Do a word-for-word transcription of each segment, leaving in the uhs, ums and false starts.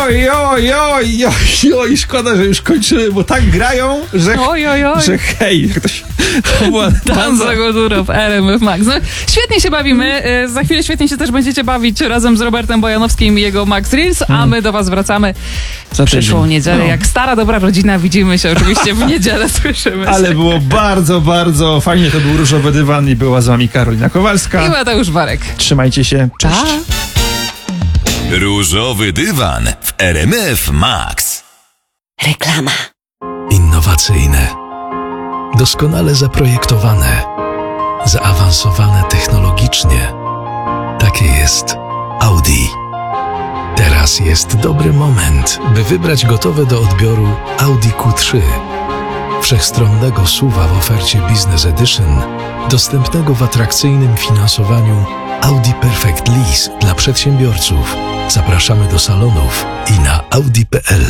Oj, oj, oj, oj, oj, szkoda, że już kończymy, bo tak grają, że, oj, oj, oj. że hej, jak to się... Dan Zagotura w R M F Max. No, świetnie się bawimy. Za chwilę świetnie się też będziecie bawić razem z Robertem Bojanowskim i jego Max Reels, a my do was wracamy Za przyszłą tydzień. niedzielę. No. Jak stara, dobra rodzina, widzimy się oczywiście w niedzielę, słyszymy się. Ale było bardzo, bardzo fajnie. To był Różowy Dywan i była z wami Karolina Kowalska. I Mateusz Warek. Trzymajcie się. Cześć. Pa. Różowy Dywan w R M F Max. Reklama. Innowacyjne, doskonale zaprojektowane, zaawansowane technologicznie. Takie jest Audi. Teraz jest dobry moment, by wybrać gotowe do odbioru Audi Q trzy. Wszechstronnego S U V-a w ofercie Business Edition, dostępnego w atrakcyjnym finansowaniu Audi Perfect Lease dla przedsiębiorców. Zapraszamy do salonów i na audi kropka p l.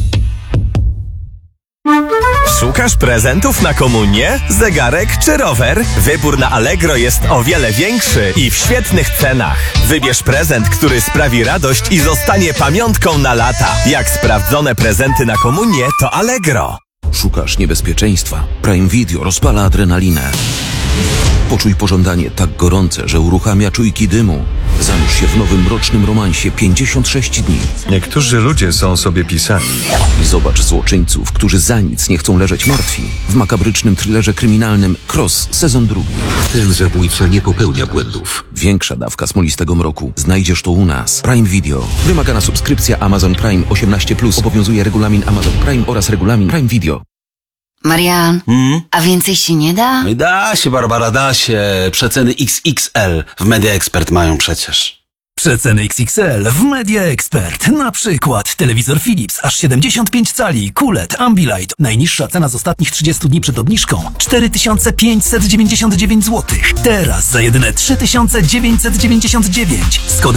Szukasz prezentów na komunię? Zegarek czy rower? Wybór na Allegro jest o wiele większy i w świetnych cenach. Wybierz prezent, który sprawi radość i zostanie pamiątką na lata. Jak sprawdzone prezenty na komunię, to Allegro. Szukasz niebezpieczeństwa? Prime Video rozpala adrenalinę. Poczuj pożądanie tak gorące, że uruchamia czujki dymu. Zanurz się w nowym mrocznym romansie pięćdziesiąt sześć dni. Niektórzy ludzie są sobie pisani. I zobacz złoczyńców, którzy za nic nie chcą leżeć martwi. W makabrycznym thrillerze kryminalnym Cross, sezon drugi. Ten zabójca nie popełnia błędów. Większa dawka smolistego mroku. Znajdziesz to u nas. Prime Video. Wymagana subskrypcja Amazon Prime osiemnaście plus. Obowiązuje regulamin Amazon Prime oraz regulamin Prime Video. Marian, Hmm? a więcej się nie da? No i da się, Barbara, da się. Przeceny X X L w Media Expert mają przecież. Przeceny X X L w Media Expert. Na przykład telewizor Philips aż siedemdziesiąt pięć cali, Q L E D, Ambilight. Najniższa cena z ostatnich trzydziestu dni przed obniżką cztery tysiące pięćset dziewięćdziesiąt dziewięć złotych. Teraz za jedyne trzy tysiące dziewięćset dziewięćdziesiąt dziewięć. Z kodem